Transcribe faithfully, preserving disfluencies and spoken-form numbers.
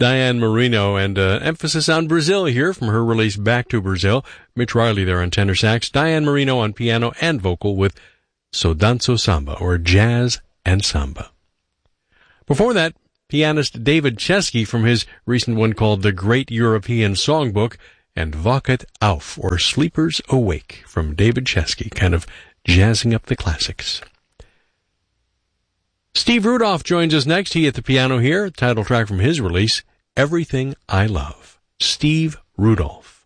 Diane Marino, and uh, emphasis on Brazil here from her release Back to Brazil. Mitch Riley there on tenor sax, Diane Marino on piano and vocal with So Danzo Samba, or Jazz and Samba. Before that, pianist David Chesky from his recent one called The Great European Songbook, and Wacht auf, or Sleepers Awake, from David Chesky, kind of jazzing up the classics. Steve Rudolph joins us next. He at the piano here, title track from his release, Everything I Love. Steve Rudolph.